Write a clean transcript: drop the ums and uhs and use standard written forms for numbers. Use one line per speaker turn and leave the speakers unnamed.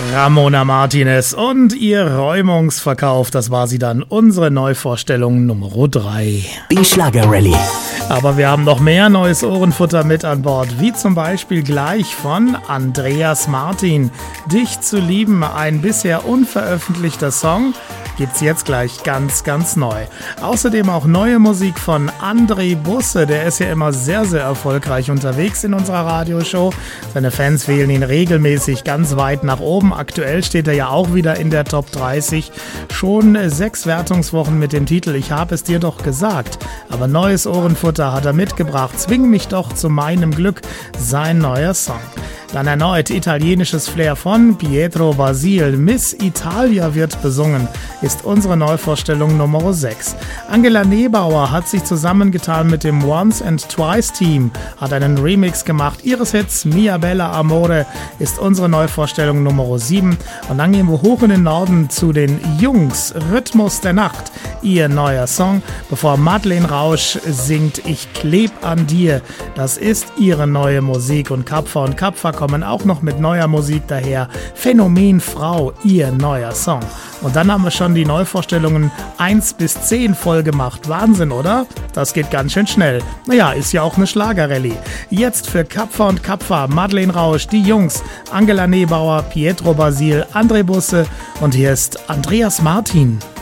Ramona Martinez und ihr Räumungsverkauf, das war sie dann, unsere Neuvorstellung Nummer 3.
Die Schlager-Rallye.
Aber wir haben noch mehr neues Ohrenfutter mit an Bord, wie zum Beispiel gleich von Andreas Martin. Dich zu lieben, ein bisher unveröffentlichter Song, gibt's jetzt gleich ganz, ganz neu. Außerdem auch neue Musik von André Busse, der ist ja immer sehr, sehr erfolgreich unterwegs in unserer Radioshow. Seine Fans wählen ihn regelmäßig ganz weit nach oben. Aktuell steht er ja auch wieder in der Top 30. Schon 6 Wertungswochen mit dem Titel Ich hab es dir doch gesagt. Aber neues Ohrenfutter hat er mitgebracht. Zwing mich doch zu meinem Glück, sein neuer Song. Dann erneut italienisches Flair von Pietro Basil. Miss Italia wird besungen, ist unsere Neuvorstellung Nummer 6. Angela Nebauer hat sich zusammengetan mit dem Once and Twice Team, hat einen Remix gemacht. Ihres Hits Mia Bella Amore ist unsere Neuvorstellung Nummer 7. Und dann gehen wir hoch in den Norden zu den Jungs. Rhythmus der Nacht, ihr neuer Song, bevor Madeleine Rausch singt Ich kleb an dir. Das ist ihre neue Musik und Kapfer und Kapfer kommen auch noch mit neuer Musik daher. Phänomen Frau, ihr neuer Song. Und dann haben wir schon die Neuvorstellungen 1 bis 10 voll gemacht. Wahnsinn, oder? Das geht ganz schön schnell. Naja, ist ja auch eine Schlager-Rallye. Jetzt für Kapfer und Kapfer, Madeleine Rausch, die Jungs, Angela Nebauer, Pietro Basil, André Busse und hier ist Andreas Martin.